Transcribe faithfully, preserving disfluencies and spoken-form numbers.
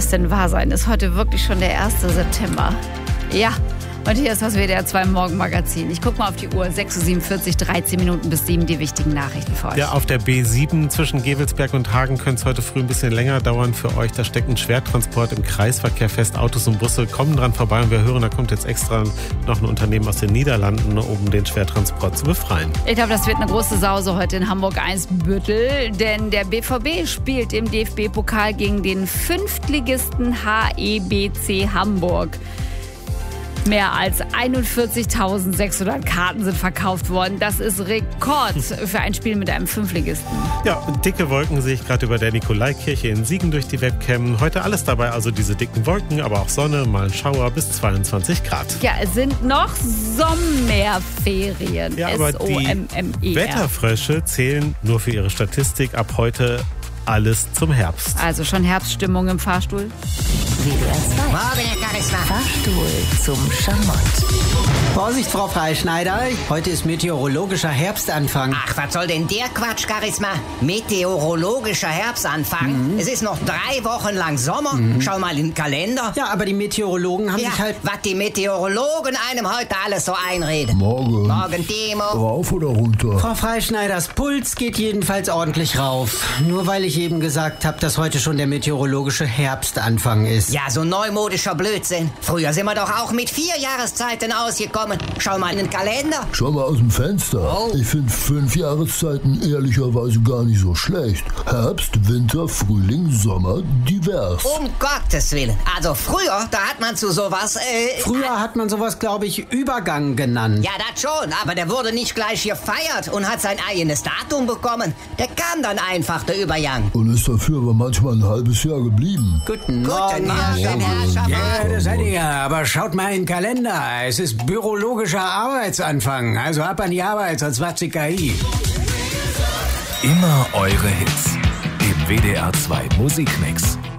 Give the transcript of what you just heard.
das denn wahr sein? Ist heute wirklich schon der erste September? Ja. Und hier ist das W D R zwei Morgenmagazin. Ich gucke mal auf die Uhr. sechs Uhr siebenundvierzig, dreizehn Minuten bis sieben, die wichtigen Nachrichten für euch. Ja, auf der B sieben zwischen Gevelsberg und Hagen könnte es heute früh ein bisschen länger dauern für euch. Da steckt ein Schwertransport im Kreisverkehr fest. Autos und Busse kommen dran vorbei. Und wir hören, da kommt jetzt extra noch ein Unternehmen aus den Niederlanden, um den Schwertransport zu befreien. Ich glaube, das wird eine große Sause heute in Hamburg-Eimsbüttel. Denn der B V B spielt im D F B-Pokal gegen den Fünftligisten H E B C Hamburg. Mehr als einundvierzigtausendsechshundert Karten sind verkauft worden. Das ist Rekord für ein Spiel mit einem Fünftligisten. Ja, und dicke Wolken sehe ich gerade über der Nikolaikirche in Siegen durch die Webcam. Heute alles dabei, also diese dicken Wolken, aber auch Sonne, mal ein Schauer bis zweiundzwanzig Grad. Ja, es sind noch Sommerferien. Ja, aber S O M M E R. die Wetterfrösche zählen nur für ihre Statistik ab heute alles zum Herbst. Also schon Herbststimmung im Fahrstuhl? W D R zwei. Morgen, Herr Charisma. Fahrstuhl zum Schamott. Vorsicht, Frau Freischneider. Heute ist meteorologischer Herbstanfang. Ach, was soll denn der Quatsch, Charisma? Meteorologischer Herbstanfang? Mhm. Es ist noch drei Wochen lang Sommer. Mhm. Schau mal in den Kalender. Ja, aber die Meteorologen haben Ja, sich halt... was die Meteorologen einem heute alles so einreden. Morgen. Morgen, Timo. Rauf oder runter? Frau Freischneiders Puls geht jedenfalls ordentlich rauf. Nur weil ich eben gesagt habe, dass heute schon der meteorologische Herbstanfang ist. Ja, so neumodischer Blödsinn. Früher sind wir doch auch mit vier Jahreszeiten ausgekommen. Schau mal in den Kalender. Schau mal aus dem Fenster. Oh. Ich finde fünf Jahreszeiten ehrlicherweise gar nicht so schlecht. Herbst, Winter, Frühling, Sommer, divers. Um Gottes Willen. Also früher, da hat man zu sowas... Äh, Früher hat man sowas, glaube ich, Übergang genannt. Ja, das schon, aber der wurde nicht gleich gefeiert und hat sein eigenes Datum bekommen. Der kam dann einfach, der Übergang. Und ist dafür aber manchmal ein halbes Jahr geblieben. Guten Guten Morgen. Morgen, Herr Schaffer. Ja, das seid ihr ja, aber schaut mal in den Kalender. Es ist bürologischer Arbeitsanfang, also ab an die Arbeit, sonst macht sie K I. Immer eure Hits im W D R zwei Musikmix.